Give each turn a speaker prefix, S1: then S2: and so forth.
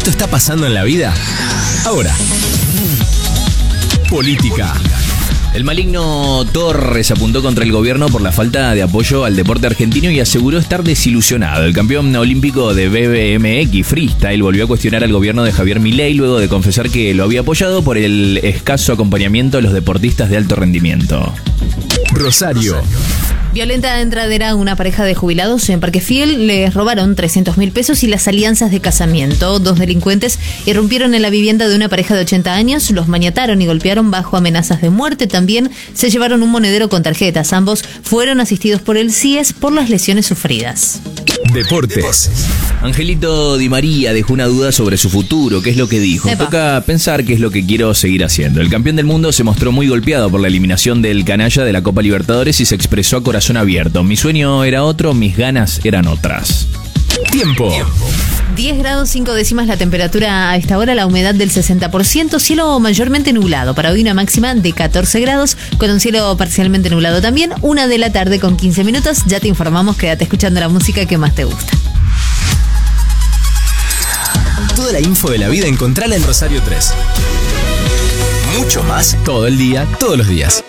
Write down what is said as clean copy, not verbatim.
S1: esto está pasando en la vida? Ahora. Política. El maligno Torres apuntó contra el gobierno por la falta de apoyo al deporte argentino y aseguró estar desilusionado. El campeón olímpico de BMX Freestyle volvió a cuestionar al gobierno de Javier Milei luego de confesar que lo había apoyado por el escaso acompañamiento a los deportistas de alto rendimiento. Rosario.
S2: Violenta entradera a una pareja de jubilados en Parque Fiel. Les robaron 300.000 pesos y las alianzas de casamiento. 2 delincuentes irrumpieron en la vivienda de una pareja de 80 años, los maniataron y golpearon bajo amenazas de muerte. También se llevaron un monedero con tarjetas. Ambos fueron asistidos por el CIES por las lesiones sufridas.
S1: Deportes. Angelito Di María dejó una duda sobre su futuro. ¿Qué es lo que dijo?
S2: Epa.
S1: Toca pensar qué es lo que quiero seguir haciendo. El campeón del mundo se mostró muy golpeado por la eliminación del canalla de la Copa Libertadores y se expresó a corazón abierto. Mi sueño era otro, mis ganas eran otras. Tiempo.
S2: 10 grados 5 décimas la temperatura a esta hora, la humedad del 60%, cielo mayormente nublado. Para hoy una máxima de 14 grados, con un cielo parcialmente nublado también. 1 de la tarde con 15 minutos. Ya te informamos, quédate escuchando la música que más te gusta.
S1: Toda la info de la vida encontrala en Rosario 3. Mucho más todo el día, todos los días.